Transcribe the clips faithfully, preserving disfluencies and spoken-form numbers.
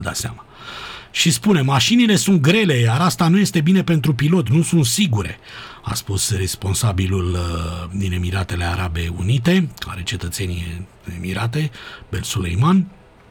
da seama. Și spune, mașinile sunt grele, iar asta nu este bine pentru pilot, nu sunt sigure, a spus responsabilul uh, din Emiratele Arabe Unite, care cetățenii Emirate, Ben Suleiman.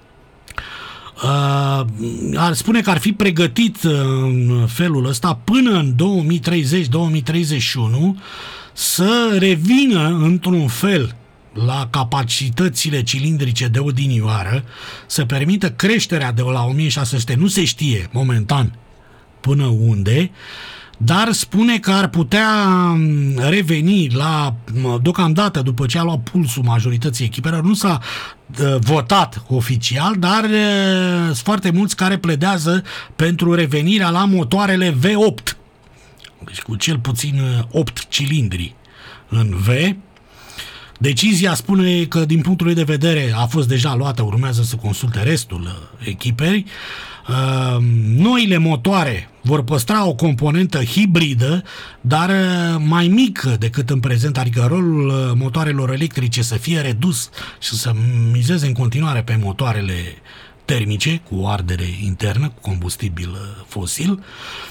Uh, ar spune că ar fi pregătit în felul ăsta până în două mii treizeci două mii treizeci și unu să revină într-un fel la capacitățile cilindrice de odinioară, să permită creșterea de la o mie șase sute, nu se știe momentan până unde, dar spune că ar putea reveni la, deocamdată după ce a luat pulsul majorității echipelor, nu s-a uh, votat oficial, dar uh, sunt foarte mulți care pledează pentru revenirea la motoarele V opt, deci cu cel puțin opt cilindri în V. Decizia spune că din punctul lui de vedere a fost deja luată, urmează să consulte restul echipei. Noile motoare vor păstra o componentă hibridă, dar mai mică decât în prezent, adică rolul motoarelor electrice să fie redus și să mizeze în continuare pe motoarele termice cu ardere internă, cu combustibil fosil,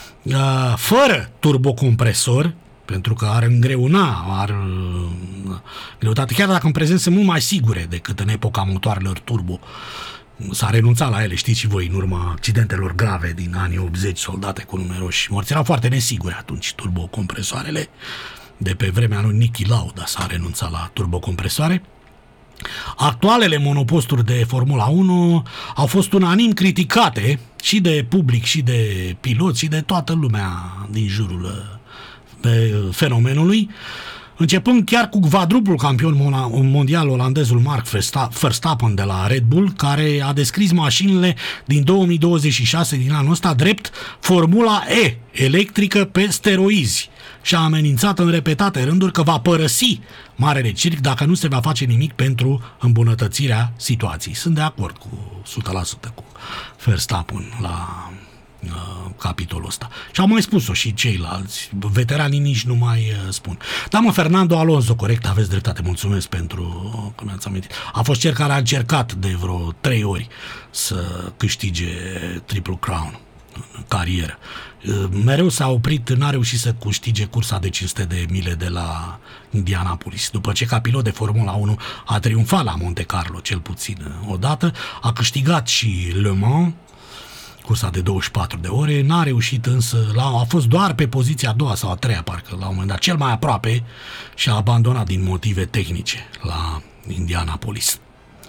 fără turbocompresor, pentru că ar îngreuna, ar greutate, chiar dacă în prezent sunt mult mai sigure decât în epoca motoarelor turbo. S-a renunțat la ele, știți și voi, în urma accidentelor grave din anii optzeci, soldate cu numeroși morți. Erau foarte nesigure atunci turbocompresoarele. De pe vremea lui Niki Lauda s-a renunțat la turbocompresoare. Actualele monoposturi de Formula unu au fost unanim criticate și de public, și de piloți, și de toată lumea din jurul fenomenului, începând chiar cu quadruplul campion mondial olandezul Mark Verstappen de la Red Bull, care a descris mașinile din două mii douăzeci și șase, din anul ăsta, drept Formula E, electrică pe steroizi, și a amenințat în repetate rânduri că va părăsi marele circ dacă nu se va face nimic pentru îmbunătățirea situației. Sunt de acord cu o sută la sută cu Verstappen la uh, capitolul ăsta. Și au mai spus-o și ceilalți, veteranii nici nu mai uh, spun. Da, mă, Fernando Alonso, corect, aveți dreptate, mulțumesc pentru că mi-ați amintit. A fost cel care a încercat de vreo trei ori să câștige Triple Crown în carieră. Mereu s-a oprit, n-a reușit să câștige cursa de cinci sute de mile de la Indianapolis. După ce ca pilot de Formula unu a triumfat la Monte Carlo, cel puțin odată, a câștigat și Le Mans, cursa de douăzeci și patru de ore, n-a reușit însă, la, a fost doar pe poziția a doua sau a treia, parcă, la un moment dat, cel mai aproape, și a abandonat din motive tehnice la Indianapolis.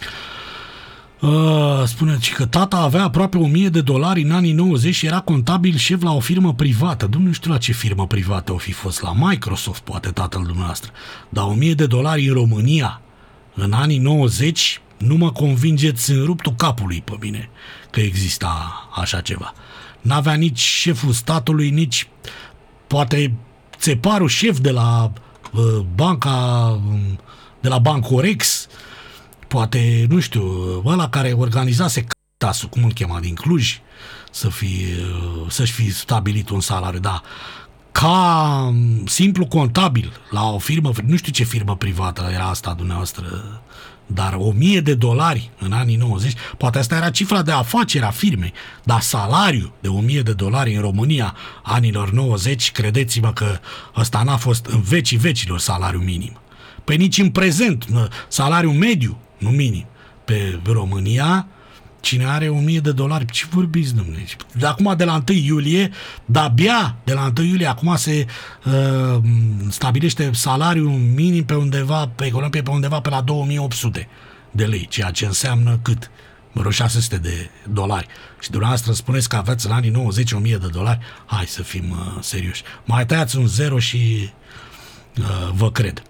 Uh, spune că tata avea aproape o mie de dolari în anii nouăzeci și era contabil șef la o firmă privată. Dumnezeu, nu știu la ce firmă privată o fi fost, la Microsoft, poate tatăl dumneavoastră. Dar o mie de dolari în România în anii nouăzeci, nu mă convingeți în ruptul capului pe mine că exista așa ceva. N-avea nici șeful statului, nici poate țeparul șef de la uh, banca de la Bancorex, poate, nu știu, ăla care organizase C-tasul, cum îl chema, din Cluj, să fi, să-și fi stabilit un salariu, da. Ca simplu contabil la o firmă, nu știu ce firmă privată era asta dumneavoastră, dar o mie de dolari în anii nouăzeci, poate asta era cifra de afacere a firmei, dar salariu de o mie de dolari în România anilor nouăzeci, credeți-mă că ăsta n-a fost în vecii vecilor salariu minim. Pe nici în prezent, salariu mediu, nu minim, pe România, cine are o mie de dolari, ce vorbiți, domnule? De acum, de la întâi iulie, de-abia de la întâi iulie, acum se uh, stabilește salariul minim pe undeva, pe economie, pe undeva pe la două mii opt sute de lei, ceea ce înseamnă cât? Vreo șase sute de dolari. Și dumneavoastră spuneți că aveți în anii nouăzeci o mie de dolari? Hai să fim uh, serioși. Mai tăiați un zero și uh, vă cred.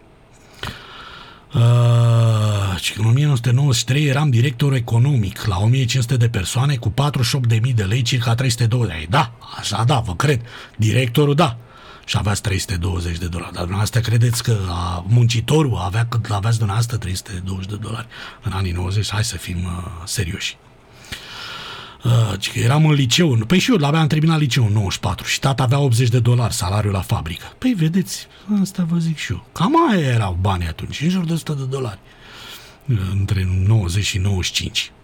Uh, în o mie nouă sute nouăzeci și trei eram director economic la o mie cinci sute de persoane cu patruzeci și opt de mii de lei, circa trei sute douăzeci de lei. Da, așa da, vă cred. Directorul, da. Și aveați trei sute douăzeci de dolari. Dar dumneavoastră credeți că a, muncitorul avea cât aveați dumneavoastră trei sute douăzeci de dolari în anii nouăzeci? Hai să fim uh, serioși. Uh, eram în liceu, păi și eu l-aveam terminat liceu în nouăzeci și patru și tata avea optzeci de dolari salariul la fabrică. Păi vedeți, asta vă zic și eu. Cam aia erau banii atunci, în jur de o sută de dolari între nouăzeci și nouăzeci și cinci.